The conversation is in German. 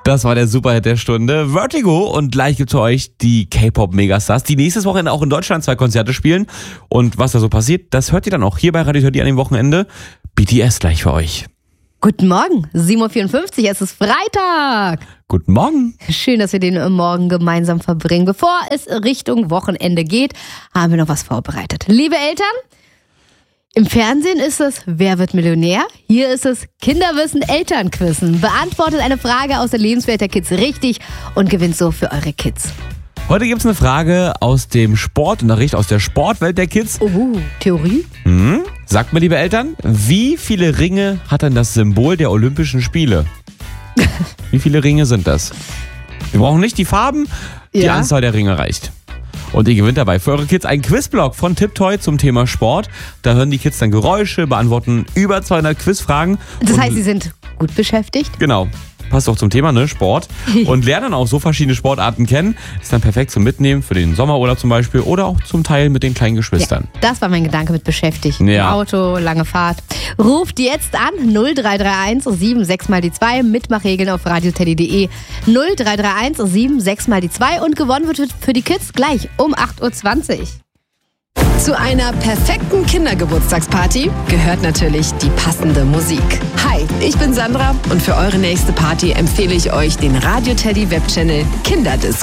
Das war der Superhit der Stunde, Vertigo. Und gleich gibt's für euch die K-Pop-Megastars, die nächstes Wochenende auch in Deutschland 2 Konzerte spielen. Und was da so passiert, das hört ihr dann auch hier bei Radio Teddy an dem Wochenende. BTS gleich für euch. Guten Morgen, 7.54 Uhr, es ist Freitag. Guten Morgen. Schön, dass wir den Morgen gemeinsam verbringen. Bevor es Richtung Wochenende geht, haben wir noch was vorbereitet. Liebe Eltern, im Fernsehen ist es Wer wird Millionär? Hier ist es Kinderwissen Elternquizzen. Beantwortet eine Frage aus der Lebenswelt der Kids richtig und gewinnt so für eure Kids. Heute gibt's eine Frage aus dem Sportunterricht, aus der Sportwelt der Kids. Theorie? Sagt mir, liebe Eltern, wie viele Ringe hat denn das Symbol der Olympischen Spiele? Wie viele Ringe sind das? Wir brauchen nicht die Farben, die Anzahl der Ringe reicht. Und ihr gewinnt dabei für eure Kids einen Quizblock von Tiptoy zum Thema Sport. Da hören die Kids dann Geräusche, beantworten über 200 Quizfragen. Das heißt, sie sind gut beschäftigt? Genau. Passt auch zum Thema, ne? Sport. Und lernen auch so verschiedene Sportarten kennen. Ist dann perfekt zum Mitnehmen für den Sommerurlaub zum Beispiel oder auch zum Teil mit den kleinen Geschwistern. Ja, das war mein Gedanke mit beschäftigt. Ja. Im Auto, lange Fahrt. Ruft jetzt an 0331 76 mal die 2. Mitmachregeln auf radioteddy.de 0331 76 mal die 2 und gewonnen wird für die Kids gleich um 8.20 Uhr. Zu einer perfekten Kindergeburtstagsparty gehört natürlich die passende Musik. Hi, ich bin Sandra und für eure nächste Party empfehle ich euch den Radio Teddy Webchannel Kinderdisco.